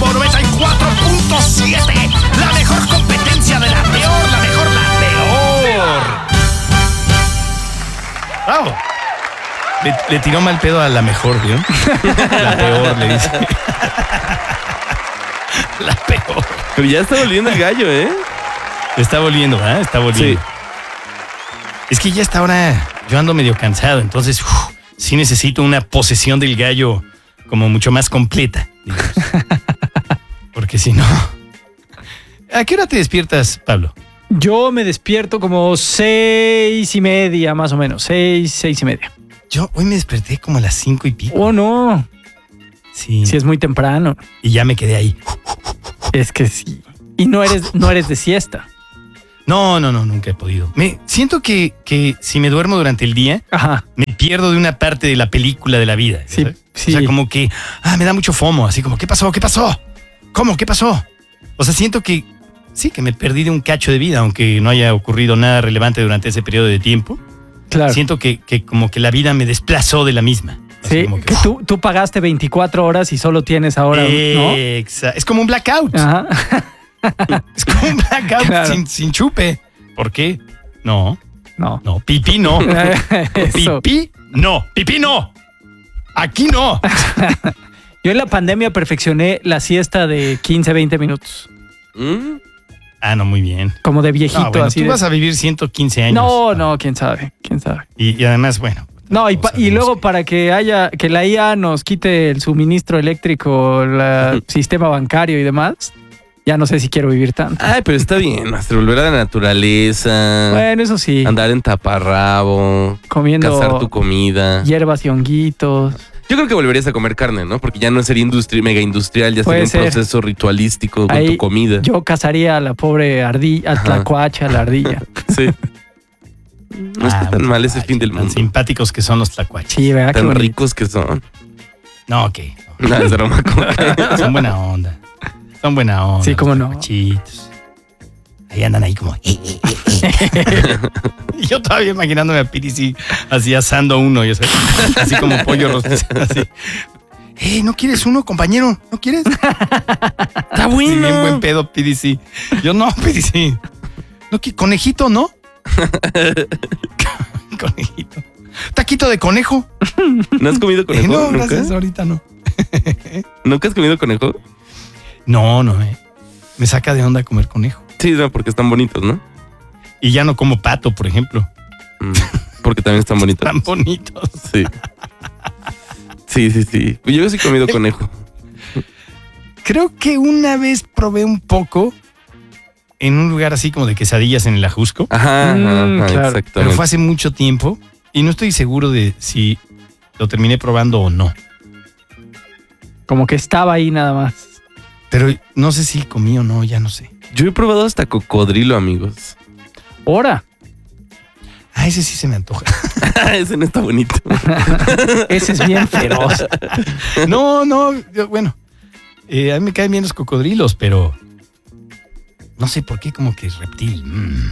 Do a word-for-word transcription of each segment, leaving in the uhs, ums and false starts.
Rumbo noventa y cuatro punto siete. La mejor competencia de la peor, la mejor, la peor. Bravo. Le, le tiró mal pedo a la mejor, ¿vio? La peor, le dice. La peor. Pero ya está volviendo el gallo, ¿eh? Está volviendo, ¿verdad? Está volviendo. Sí. Es que ya hasta ahora yo ando medio cansado, entonces uf, sí necesito una posesión del gallo como mucho más completa, digamos. Porque si no... ¿A qué hora te despiertas, Pablo? Yo me despierto como seis y media, más o menos. Seis, seis y media. Yo hoy me desperté como a las cinco y pico. Oh, no. Sí. Sí, es muy temprano. Y ya me quedé ahí. Es que sí. Y no eres, no eres de siesta. No, no, no, nunca he podido. Me siento que, que si me duermo durante el día, Ajá. me pierdo de una parte de la película de la vida. Sí, ¿sabes? sí. O sea, como que, ah, me da mucho fomo, así como, ¿qué pasó? ¿Qué pasó? ¿Cómo? ¿Qué pasó? O sea, siento que, sí, que me perdí de un cacho de vida, aunque no haya ocurrido nada relevante durante ese periodo de tiempo. Claro. Siento que, que como que la vida me desplazó de la misma. Así Sí, como que tú, tú pagaste veinticuatro horas y solo tienes ahora, ¿no? Exa- Es como un blackout. Ajá. Es como un blackout Claro. sin, sin chupe. ¿Por qué? No, No. no, pipí no. Eso. Pipí no, pipí no. Aquí no. Yo en la pandemia perfeccioné la siesta de quince, veinte minutos. ¿Mm? Ah, no, muy bien. Como de viejito, No, bueno, así. tú de- vas a vivir ciento quince años. No, no, quién sabe, quién sabe. Y, y además, bueno. No, y, pa- todos y sabemos luego que- para que haya, que la I A nos quite el suministro eléctrico, el sistema bancario y demás, ya no sé si quiero vivir tanto. Ay, pero está bien, Master. Volver a la naturaleza. Bueno, eso sí, Andar en taparrabo. comiendo Cazar tu comida. hierbas y honguitos. Yo creo que volverías a comer carne, ¿no? Porque ya no sería industri- mega industrial, ya Puede sería un ser. proceso ritualístico con Ahí tu comida. Yo cazaría a la pobre ardilla, a Ajá. tlacuacha, a la ardilla. Sí. No está Ah, tan un mal ese tlacuache, fin del tan mundo. simpáticos que son los tlacuaches. Sí, ¿verdad? Qué Tan bonito. ricos que son. No, ok. No, es broma. ¿Cómo que? Son buena onda. Son buena onda. Sí, cómo los no. tlacuachitos. Ahí andan ahí como... eh, eh, eh, eh. Y yo todavía imaginándome a Piri así, así asando uno, ya sabes, así como pollo rostizado, así. Eh, ¿no quieres uno, compañero? ¿No quieres? Está Sí, bueno. bien buen pedo, Piri, sí. Yo no, Piri, sí. No, ¿qué? ¿Conejito, no? Conejito. ¿Taquito de conejo? ¿No has comido Eh, conejo? no, ¿Nunca? gracias, ahorita no. ¿Nunca has comido conejo? No, no, eh. Me saca de onda comer conejo. Sí, no, porque están bonitos, ¿no? Y ya no como pato, por ejemplo. Mm, porque también están bonitos. Tan bonitos. Sí. Sí, sí, sí. Yo sí he comido conejo. Creo que una vez probé un poco en un lugar así como de quesadillas en el Ajusco, Ajá, Mm, ajá, claro. pero exactamente. fue hace mucho tiempo y no estoy seguro de si lo terminé probando o no. Como que estaba ahí nada más. Pero no sé si comí o no, ya no sé. Yo he probado hasta cocodrilo, amigos. Ahora, Ah, ese sí se me antoja. Ese no está bonito. ese es bien feroz. No, no, yo- bueno, eh, a mí me caen bien los cocodrilos, pero no sé por qué como que reptil. mm.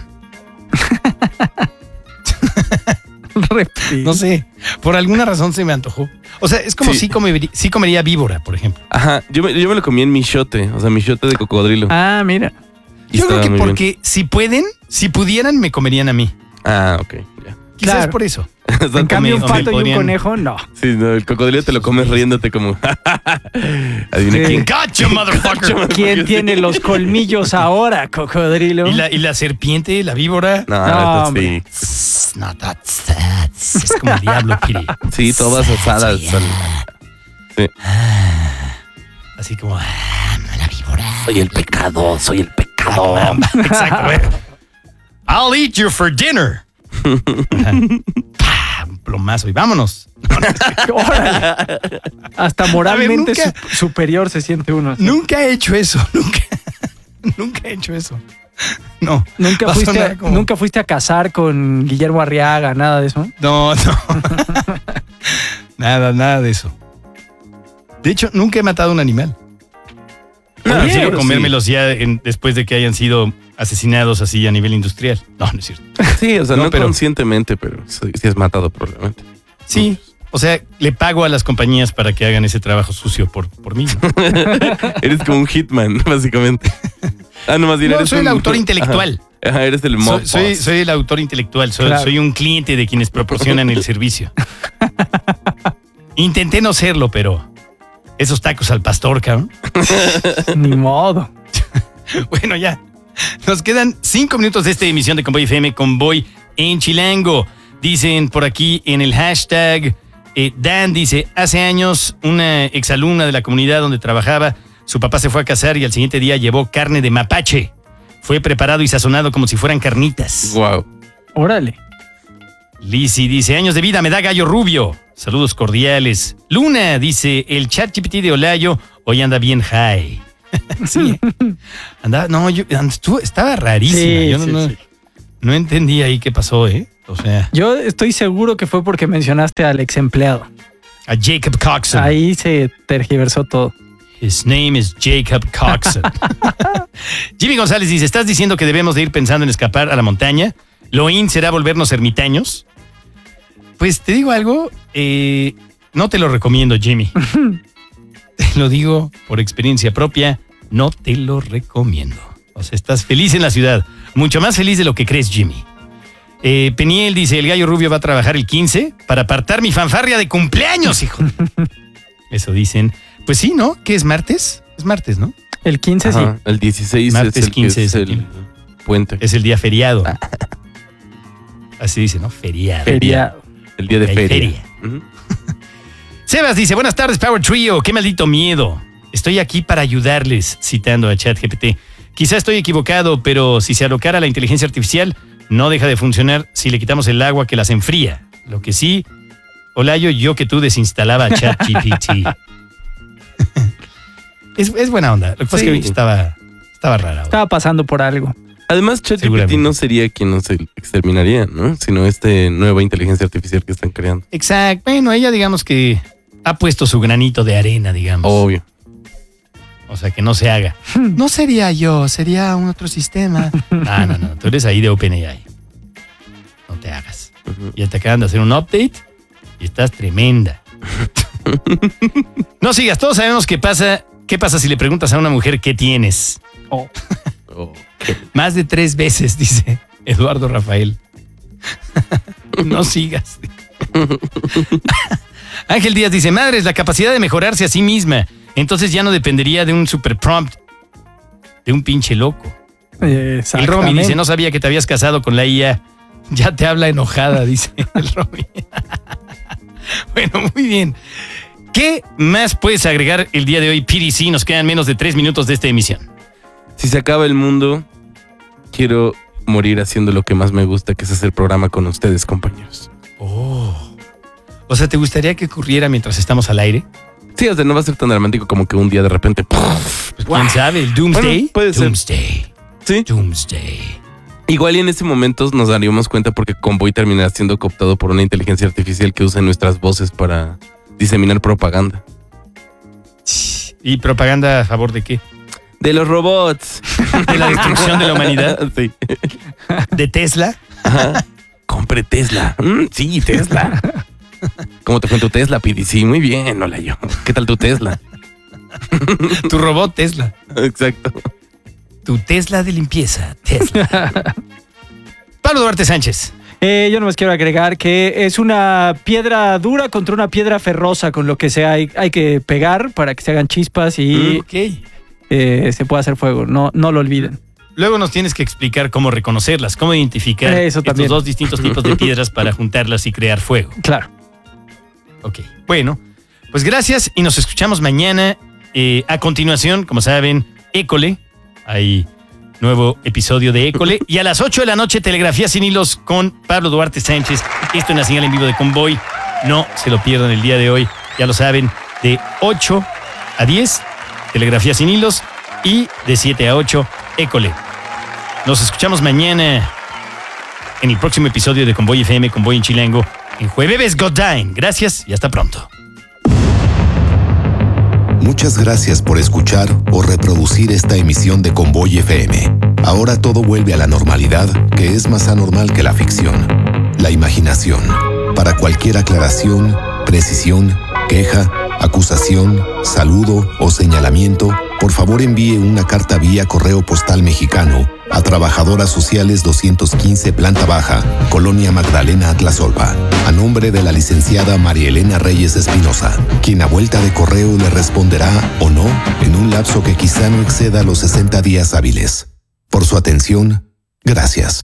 Reptil. No sé, por alguna razón se me antojó. O sea, es como Sí. si comería, sí comería víbora, por ejemplo. Ajá, yo me, yo me lo comí en michote, o sea, michote de cocodrilo. Ah, mira. Y Yo creo estaba que muy bien. porque si pueden, si pudieran, me comerían a mí. Ah, ok, ya. Quizás Claro. por eso. O sea, En cambio, un o me pato y un podrían- conejo, no. sí, no, el cocodrilo te lo comes riéndote como. Adivina Sí. quién. Gotcha, motherfucker. ¿Quién tiene los colmillos ahora, cocodrilo? ¿Y la, y la serpiente, la víbora. No, No, no, hombre. sí. No, that's, that's. Es como el diablo, Piri. Sí, todas asadas. Sí, son- Sí. Así como, ah, la víbora. Soy el pecado, soy el pecado. Exacto, güey. I'll eat you for dinner. Ajá. Pah, un plomazo y vámonos. Órale. Hasta moralmente nunca- su- superior se siente uno. Nunca he hecho eso, nunca. Nunca he hecho eso. No. ¿Nunca Va a fuiste, sonar a, como- ¿Nunca fuiste a cazar con Guillermo Arriaga, nada de eso? No, no. Nada, nada de eso. De hecho, nunca he matado un animal. Ah, Prefiero sí, comérmelos ya en- después de que hayan sido asesinados así a nivel industrial. No, no es cierto. Sí, o sea, No, no, pero- conscientemente, pero sí, sí has matado probablemente. Sí, O sea, le pago a las compañías para que hagan ese trabajo sucio por, por mí, ¿no? Eres como un hitman, básicamente. Ah, no, más bien No, eres soy un... el autor intelectual. Ajá, Ajá, eres el mob Soy, soy, boss. soy el autor intelectual, soy, Claro. soy un cliente de quienes proporcionan el servicio. Intenté no serlo, pero esos tacos al pastor, cabrón. Ni modo. Bueno, ya. Nos quedan cinco minutos de esta emisión de Convoy F M, Convoy en Chilango. Dicen por aquí en el hashtag, eh, Dan dice, hace años una exalumna de la comunidad donde trabajaba, su papá se fue a casar y al siguiente día llevó carne de mapache. Fue preparado y sazonado como si fueran carnitas. Wow. Órale. Lizzy dice, años de vida me da gallo rubio. Saludos cordiales. Luna dice, el ChatGPT de Olayo hoy anda bien high. Sí. Andaba, no, yo, estuvo- estaba rarísima. Sí, yo no, sí, no, sí. no entendí ahí qué pasó, ¿eh? O sea, Yo estoy seguro que fue porque mencionaste al ex empleado. a Jacob Coxon. Ahí se tergiversó todo. His name is Jacob Coxon. Jimmy González dice, ¿estás diciendo que debemos de ir pensando en escapar a la montaña? ¿Lo in será volvernos ermitaños? Pues te digo algo, eh, no te lo recomiendo, Jimmy. Te lo digo por experiencia propia, no te lo recomiendo. O sea, estás feliz en la ciudad, mucho más feliz de lo que crees, Jimmy. Eh, Peniel dice, el gallo rubio va a trabajar el quince para apartar mi fanfarria de cumpleaños, hijo. Eso dicen. Pues sí, ¿no? ¿Qué es martes? Es martes, ¿no? El quince Ajá, el dieciséis Martes es el, quince que es es el aquí. puente. Es el día feriado. Así dice, ¿no? Feriado. sí. Feriado. El día de Hay feria. feria. Ujú. Sebas dice, buenas tardes, Power Trio. Qué maldito miedo. Estoy aquí para ayudarles, citando a ChatGPT. Quizá estoy equivocado, pero si se alocara la inteligencia artificial, no deja de funcionar si le quitamos el agua que las enfría. Lo que sí, Olayo, yo que tú desinstalaba a ChatGPT. es, es buena onda. Lo que pasa Sí. es que ahorita estaba, estaba rara. Estaba pasando por algo. Además, ChatGPT Seguramente. no sería quien nos exterminaría, ¿no? Sino este nueva inteligencia artificial que están creando. Exacto. Bueno, ella digamos que ha puesto su granito de arena, digamos. Obvio. O sea, que no se haga. No sería yo, sería un otro sistema. No, no, no. Tú eres ahí de OpenAI. No te hagas. Ujú. Ya te acaban de hacer un update y estás tremenda. No sigas. Todos sabemos qué pasa. ¿Qué pasa si le preguntas a una mujer qué tienes? Oh. Más de tres veces, dice Eduardo Rafael. No sigas. Ángel Díaz dice, madres, la capacidad de mejorarse a sí misma. Entonces ya no dependería de un super prompt, de un pinche loco. El Romy dice, no sabía que te habías casado con la I A. Ya te habla enojada, dice el Romy. Bueno, muy bien. ¿Qué más puedes agregar el día de hoy, P D C? Nos quedan menos de tres minutos de esta emisión. Si se acaba el mundo, quiero morir haciendo lo que más me gusta, que es hacer programa con ustedes, compañeros. Oh. O sea, ¿te gustaría que ocurriera mientras estamos al aire? Sí, o sea, no va a ser tan dramático como que un día de repente... Pues, ¿quién sabe? ¿El Doomsday? Bueno, puede ser. Doomsday. Sí. Doomsday. Igual y en ese momento nos daríamos cuenta porque Convoy terminará siendo cooptado por una inteligencia artificial que usa nuestras voces para diseminar propaganda. ¿Y propaganda a favor de qué? De los robots. ¿De la destrucción de la humanidad? Sí. ¿De Tesla? Ajá. Compre Tesla. Mm, sí, Tesla. ¿Cómo te fue en tu Tesla, P D C? Muy bien, hola yo. ¿Qué tal tu Tesla? Tu robot Tesla. Exacto. Tu Tesla de limpieza, Tesla. Pablo Duarte Sánchez. Eh, yo nomás quiero agregar que es una piedra dura contra una piedra ferrosa, con lo que sea hay, hay que pegar para que se hagan chispas y Ok. eh, se pueda hacer fuego. No, no lo olviden. Luego nos tienes que explicar cómo reconocerlas, cómo identificar Eso estos también. dos distintos tipos de piedras para juntarlas y crear fuego. Claro. Ok, bueno, pues gracias y nos escuchamos mañana. Eh, a continuación, como saben, École. Hay nuevo episodio de École. Y a las ocho de la noche, Telegrafía sin hilos con Pablo Duarte Sánchez. Esto en la señal en vivo de Convoy. No se lo pierdan el día de hoy. Ya lo saben, de ocho a diez, Telegrafía sin hilos. Y de siete a ocho, École. Nos escuchamos mañana en el próximo episodio de Convoy F M, Convoy en Chilango, en Jueves Godine. Gracias y hasta pronto. Muchas gracias por escuchar o reproducir esta emisión de Convoy F M. Ahora todo vuelve a la normalidad, que es más anormal que la ficción. La imaginación. Para cualquier aclaración, precisión, queja, acusación, saludo o señalamiento, por favor envíe una carta vía correo postal mexicano a Trabajadoras Sociales doscientos quince Planta Baja, Colonia Magdalena Atlasolpa, a nombre de la licenciada María Elena Reyes Espinosa, quien a vuelta de correo le responderá o no en un lapso que quizá no exceda los sesenta días hábiles. Por su atención, gracias.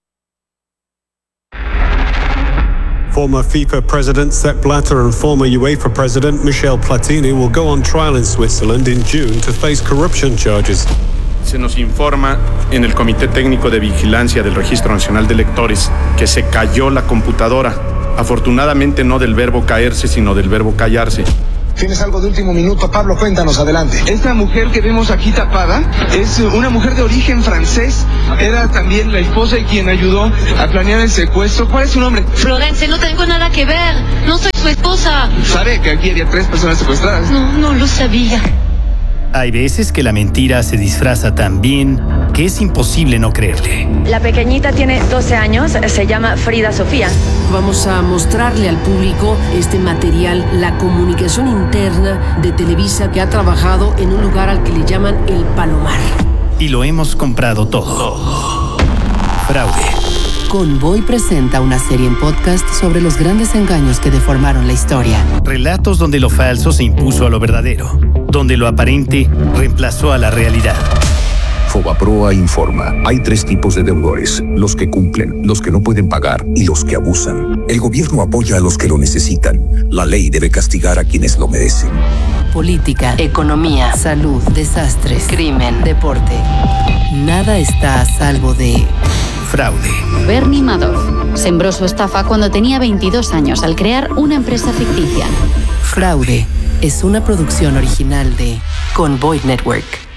Former FIFA President Sepp Blatter and former UEFA President Michel Platini will go on trial in Switzerland in June to face corruption charges. Se nos informa en el Comité Técnico de Vigilancia del Registro Nacional de Electores que se cayó la computadora. Afortunadamente no del verbo caerse, sino del verbo callarse. ¿Tienes algo de último minuto, Pablo? Cuéntanos, adelante. Esta mujer que vemos aquí tapada es una mujer de origen francés. Era también la esposa de quien ayudó a planear el secuestro. ¿Cuál es su nombre? Florence, no tengo nada que ver. No soy su esposa. ¿Sabe que aquí había tres personas secuestradas? No, no lo sabía. Hay veces que la mentira se disfraza tan bien que es imposible no creerle. La pequeñita tiene doce años, se llama Frida Sofía. Vamos a mostrarle al público este material, la comunicación interna de Televisa que ha trabajado en un lugar al que le llaman El Palomar. Y lo hemos comprado todo. Fraude. Convoy presenta una serie en podcast sobre los grandes engaños que deformaron la historia. Relatos donde lo falso se impuso a lo verdadero, donde lo aparente reemplazó a la realidad. Fobaproa informa. Hay tres tipos de deudores: los que cumplen, los que no pueden pagar y los que abusan. El gobierno apoya a los que lo necesitan. La ley debe castigar a quienes lo merecen. Política, economía, salud, desastres, crimen, deporte. Nada está a salvo de... fraude. Bernie Madoff sembró su estafa cuando tenía veintidós años al crear una empresa ficticia. Fraude es una producción original de Convoy Network.